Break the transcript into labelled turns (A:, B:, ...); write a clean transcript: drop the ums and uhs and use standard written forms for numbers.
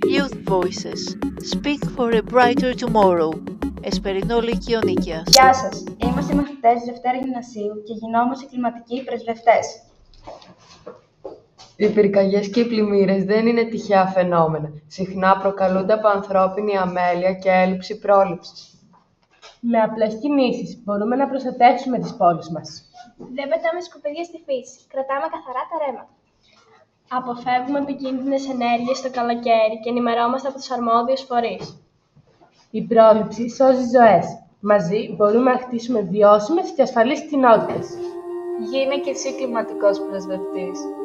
A: Youth Voices. Speak for a brighter tomorrow. Εσπερινό Λύκειο Νίκαιας.
B: Γεια σας. Είμαστε μαθητές Δευτέρα Γυμνασίου και γινόμαστε κλιματικοί πρεσβευτές.
C: Οι πυρκαγιές και οι πλημμύρες δεν είναι τυχαία φαινόμενα. Συχνά προκαλούνται από ανθρώπινη αμέλεια και έλλειψη πρόληψης.
D: Με απλές κινήσεις μπορούμε να προστατεύσουμε τις πόλεις μας.
E: Δεν πετάμε σκουπίδια στη φύση. Κρατάμε καθαρά τα ρέματα. Αποφεύγουμε επικίνδυνες ενέργειες το καλοκαίρι και ενημερώμαστε από τους αρμόδιους φορείς.
D: Η πρόληψη σώζει ζωές. Μαζί μπορούμε να χτίσουμε βιώσιμες και ασφαλείς κοινότητες.
F: Γίνε και εσύ κλιματικός πρεσβευτής.